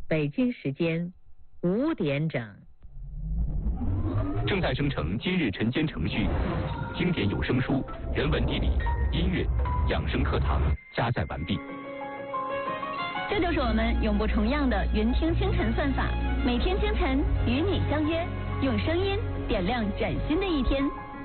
北京时间5点整。 正在生成今日晨间程序，经典有声书、人文地理、音乐、养生课堂加载完毕。 这就是我们永不重样的云听清晨算法，每天清晨与你相约，用声音点亮崭新的一天。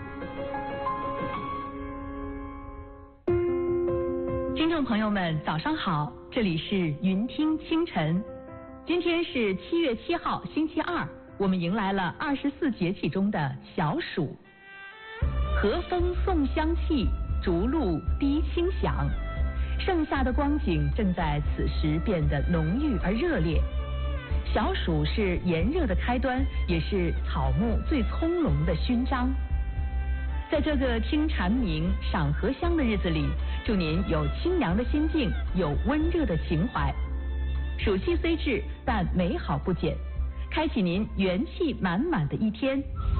听众朋友们，早上好，这里是云听清晨。今天是7月7号，星期二，我们迎来了24节气中的小暑。和风送香气，竹露滴清响。盛夏的光景正在此时变得浓郁而热烈。小暑是炎热的开端，也是草木最葱茏的勋章。在这个听蝉鸣、赏荷香的日子里，祝您有清凉的心境，有温热的情怀。暑气虽至，但美好不减，开启您元气满满的一天。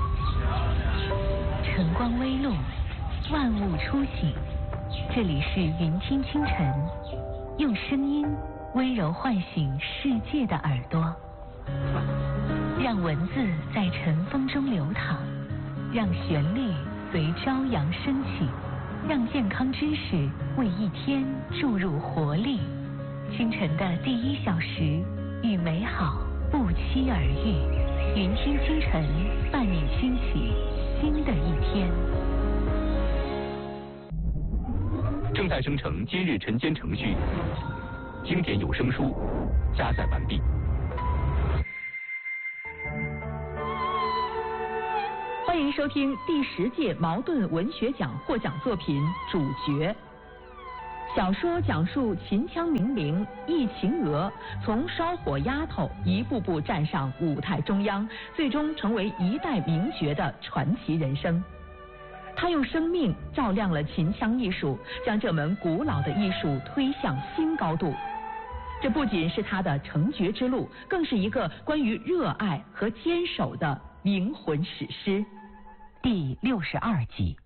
晨光微露，万物初醒。这里是云听清晨，用声音温柔唤醒世界的耳朵，让文字在晨风中流淌，让旋律随朝阳升起，让健康知识为一天注入活力。清晨的第1小时，与美好不期而遇。云听清晨，伴你兴起新的一天。 正在生成今日晨间程序，经典有声书加载完毕。 欢迎收听第10届茅盾文学奖获奖作品《主角》。小说讲述秦腔名伶易秦娥从烧火丫头一步步站上舞台中央，最终成为一代名角的传奇人生。他用生命照亮了秦腔艺术，将这门古老的艺术推向新高度。这不仅是他的成角之路，更是一个关于热爱和坚守的灵魂史诗。 第62集，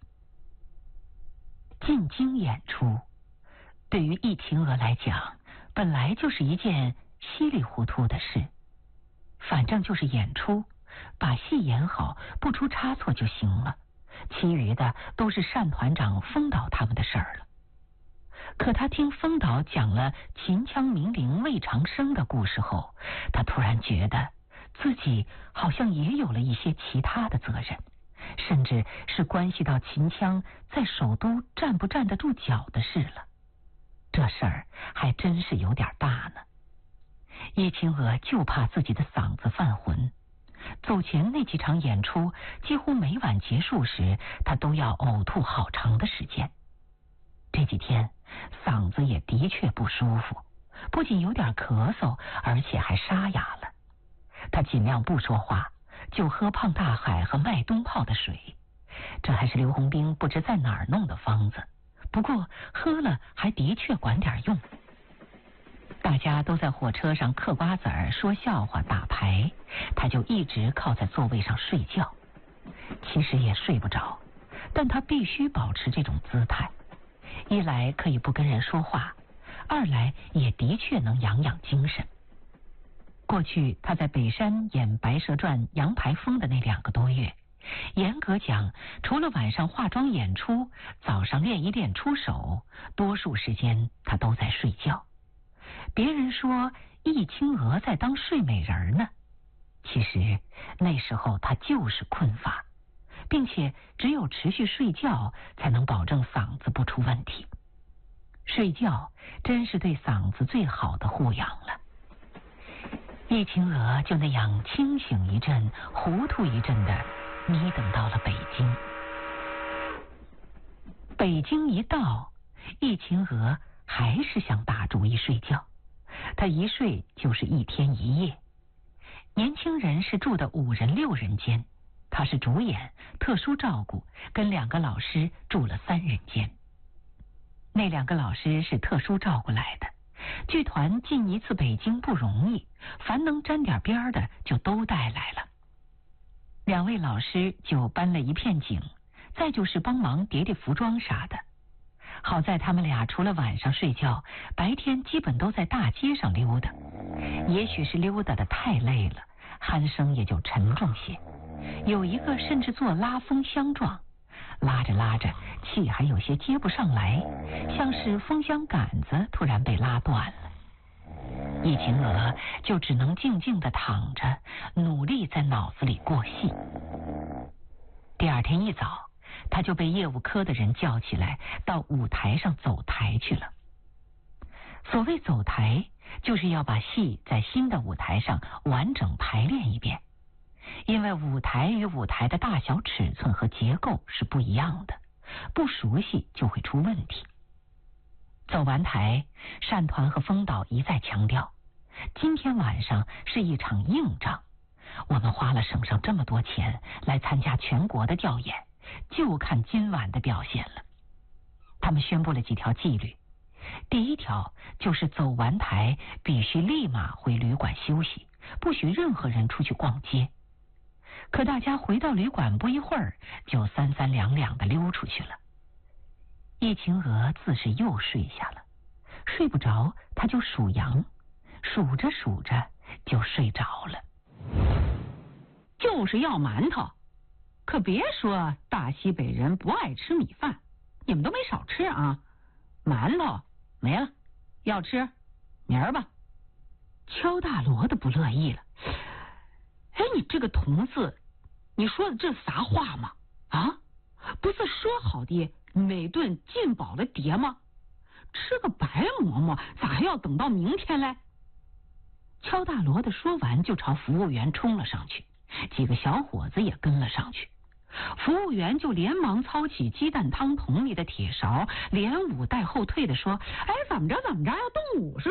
进京演出，对于易秦娥来讲，本来就是一件稀里糊涂的事。反正就是演出，把戏演好，不出差错就行了。其余的都是单团长、封导他们的事儿了。可他听封导讲了秦腔名伶魏长生的故事后，他突然觉得自己好像也有了一些其他的责任，甚至是关系到秦腔在首都站不站得住脚的事了。这事儿还真是有点大呢。易秦娥就怕自己的嗓子犯浑。走前那几场演出，几乎每晚结束时，他都要呕吐好长的时间。这几天嗓子也的确不舒服，不仅有点咳嗽，而且还沙哑了。他尽量不说话，就喝胖大海和麦冬泡的水。这还是刘洪兵不知在哪儿弄的方子，不过喝了还的确管点用。大家都在火车上嗑瓜子儿、说笑话、打牌，他就一直靠在座位上睡觉。其实也睡不着，但他必须保持这种姿态，一来可以不跟人说话，二来也的确能养养精神。过去他在北山演《白蛇传》杨排风的那2个多月，严格讲，除了晚上化妆演出，早上练一练出手，多数时间他都在睡觉。别人说易秦娥在当睡美人呢，其实那时候他就是困乏，并且只有持续睡觉才能保证嗓子不出问题。睡觉真是对嗓子最好的护养了。易秦娥就那样清醒一阵，糊涂一阵的迷等到了北京。北京一到，易秦娥还是想打主意睡觉。他一睡就是1天1夜。年轻人是住的5人6人间，他是主演，特殊照顾，跟2个老师住了3人间。那2个老师是特殊照顾来的，剧团进一次北京不容易，凡能沾点边的就都带来了。2位老师就搬了一片景，再就是帮忙叠叠服装啥的。好在他们俩除了晚上睡觉，白天基本都在大街上溜达， 也许是溜达得太累了，鼾声也就沉重些。有一个甚至做拉风箱状，拉着拉着气还有些接不上来，像是风箱杆子突然被拉断了。易秦娥就只能静静地躺着，努力在脑子里过戏。第二天一早，他就被业务科的人叫起来，到舞台上走台去了。所谓走台，就是要把戏在新的舞台上完整排练一遍，因为舞台与舞台的大小尺寸和结构是不一样的，不熟悉就会出问题。走完台，单团和风导一再强调，今天晚上是一场硬仗，我们花了省上这么多钱来参加全国的调研，就看今晚的表现了。他们宣布了几条纪律，第一条就是走完台必须立马回旅馆休息，不许任何人出去逛街。可大家回到旅馆不一会儿，就三三两两的溜出去了。易秦娥自是又睡下了，睡不着，他就数羊，数着数着就睡着了。 就是要馒头，可别说大西北人不爱吃米饭，你们都没少吃啊。馒头没了，要吃明儿吧。 邱大罗的不乐意了， 哎，你这个童子，你说的这啥话嘛？啊，不是说好的每顿进饱了碟吗？吃个白馍馍，咋还要等到明天嘞？ 邱大罗的说完，就朝服务员冲了上去，几个小伙子也跟了上去。服务员就连忙操起鸡蛋汤桶里的铁勺，连舞带后退的说：“哎，怎么着，要动武是？”